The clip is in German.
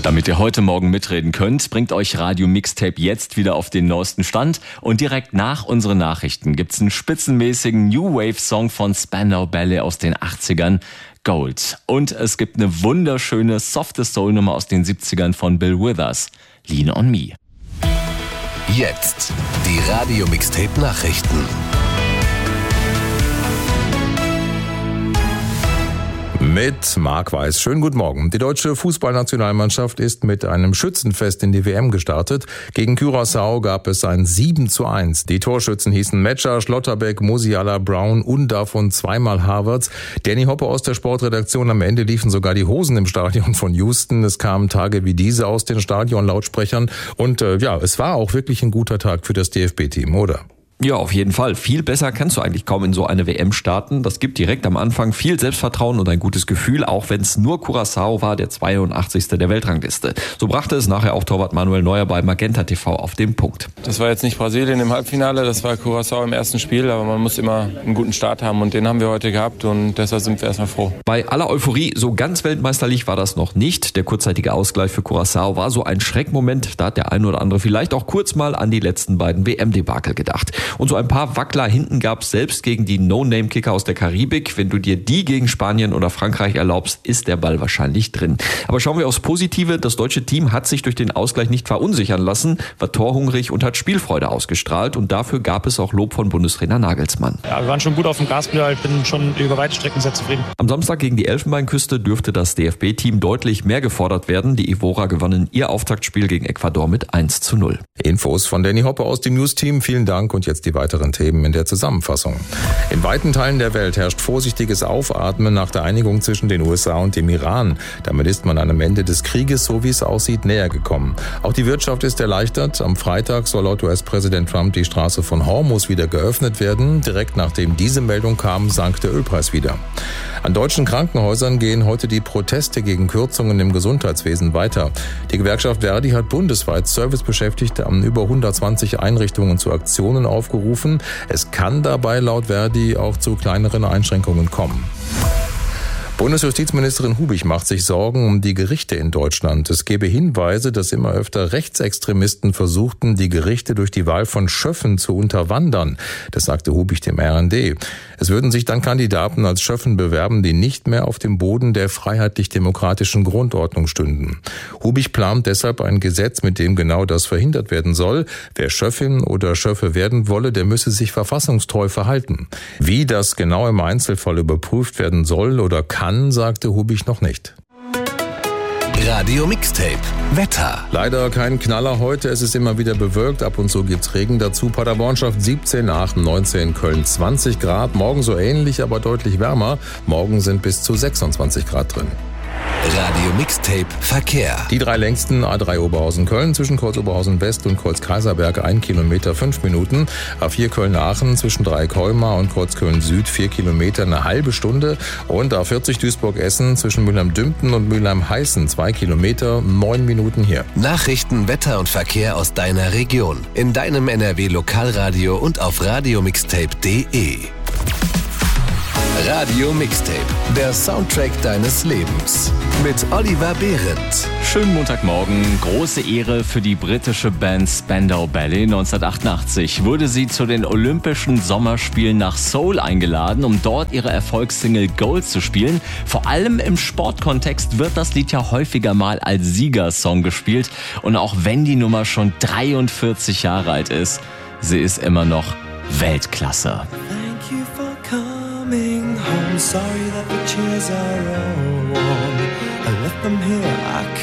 Damit ihr heute Morgen mitreden könnt, bringt euch Radio Mixtape jetzt wieder auf den neuesten Stand. Und direkt nach unseren Nachrichten gibt's einen spitzenmäßigen New Wave Song von Spandau Ballet aus den 80ern, Gold. Und es gibt eine wunderschöne, softe Soul-Nummer aus den 70ern von Bill Withers, Lean on Me. Jetzt die Radio Mixtape Nachrichten. Mit Marc Weiß. Schönen guten Morgen. Die deutsche Fußballnationalmannschaft ist mit einem Schützenfest in die WM gestartet. Gegen Curaçao gab es ein 7:1. Die Torschützen hießen Metscher, Schlotterbeck, Musiala, Brown und davon zweimal Havertz. Danny Hoppe aus der Sportredaktion. Am Ende liefen sogar die Hosen im Stadion von Houston. Es kamen Tage wie diese aus den Stadionlautsprechern. Und es war auch wirklich ein guter Tag für das DFB-Team, oder? Ja, auf jeden Fall. Viel besser kannst du eigentlich kaum in so eine WM starten. Das gibt direkt am Anfang viel Selbstvertrauen und ein gutes Gefühl, auch wenn es nur Curaçao war, der 82. der Weltrangliste. So brachte es nachher auch Torwart Manuel Neuer bei Magenta TV auf den Punkt. Das war jetzt nicht Brasilien im Halbfinale, das war Curaçao im ersten Spiel, aber man muss immer einen guten Start haben und den haben wir heute gehabt und deshalb sind wir erstmal froh. Bei aller Euphorie, so ganz weltmeisterlich war das noch nicht. Der kurzzeitige Ausgleich für Curaçao war so ein Schreckmoment. Da hat der ein oder andere vielleicht auch kurz mal an die letzten beiden WM-Debakel gedacht. Und so ein paar Wackler hinten gab es selbst gegen die No-Name-Kicker aus der Karibik. Wenn du dir die gegen Spanien oder Frankreich erlaubst, ist der Ball wahrscheinlich drin. Aber schauen wir aufs Positive. Das deutsche Team hat sich durch den Ausgleich nicht verunsichern lassen, war torhungrig und hat Spielfreude ausgestrahlt. Und dafür gab es auch Lob von Bundestrainer Nagelsmann. Ja, wir waren schon gut auf dem Gaspedal. Ich bin schon über weite Strecken sehr zufrieden. Am Samstag gegen die Elfenbeinküste dürfte das DFB-Team deutlich mehr gefordert werden. Die Ivora gewannen ihr Auftaktspiel gegen Ecuador mit 1:0. Infos von Danny Hoppe aus dem News-Team. Vielen Dank und jetzt die weiteren Themen in der Zusammenfassung. In weiten Teilen der Welt herrscht vorsichtiges Aufatmen nach der Einigung zwischen den USA und dem Iran. Damit ist man einem Ende des Krieges, so wie es aussieht, näher gekommen. Auch die Wirtschaft ist erleichtert. Am Freitag soll laut US-Präsident Trump die Straße von Hormuz wieder geöffnet werden. Direkt nachdem diese Meldung kam, sank der Ölpreis wieder. An deutschen Krankenhäusern gehen heute die Proteste gegen Kürzungen im Gesundheitswesen weiter. Die Gewerkschaft Verdi hat bundesweit Servicebeschäftigte an über 120 Einrichtungen zu Aktionen aufgerufen. Es kann dabei laut Verdi auch zu kleineren Einschränkungen kommen. Bundesjustizministerin Hubich macht sich Sorgen um die Gerichte in Deutschland. Es gebe Hinweise, dass immer öfter Rechtsextremisten versuchten, die Gerichte durch die Wahl von Schöffen zu unterwandern. Das sagte Hubich dem RND. Es würden sich dann Kandidaten als Schöffen bewerben, die nicht mehr auf dem Boden der freiheitlich-demokratischen Grundordnung stünden. Hubich plant deshalb ein Gesetz, mit dem genau das verhindert werden soll. Wer Schöffin oder Schöffe werden wolle, der müsse sich verfassungstreu verhalten. Wie das genau im Einzelfall überprüft werden soll oder kann, sagte Hubich noch nicht. Radio Mixtape Wetter. Leider kein Knaller heute, es ist immer wieder bewölkt, ab und zu gibt's Regen dazu. Paderborn schafft 17, Aachen 19, Köln 20 Grad, morgen so ähnlich, aber deutlich wärmer. Morgen sind bis zu 26 Grad drin. Radio Mixtape Verkehr. Die 3 längsten: A3 Oberhausen-Köln zwischen Kreuz-Oberhausen West und Kreuz-Kaiserberg 1 Kilometer 5 Minuten. A4 Köln-Aachen zwischen Dreieck-Heumar und Kreuz-Köln Süd 4 Kilometer eine halbe Stunde. Und A40 Duisburg-Essen zwischen Mülheim-Dümpten und Mülheim-Heißen 2 Kilometer 9 Minuten hier. Nachrichten, Wetter und Verkehr aus deiner Region. In deinem NRW-Lokalradio und auf radiomixtape.de. Radio Mixtape, der Soundtrack deines Lebens. Mit Oliver Behrendt. Schönen Montagmorgen. Große Ehre für die britische Band Spandau Ballet. 1988 wurde sie zu den Olympischen Sommerspielen nach Seoul eingeladen, um dort ihre Erfolgssingle Gold zu spielen. Vor allem im Sportkontext wird das Lied ja häufiger mal als Siegersong gespielt. Und auch wenn die Nummer schon 43 Jahre alt ist, sie ist immer noch Weltklasse. Home. Sorry that the chairs are all warm. I left them here, I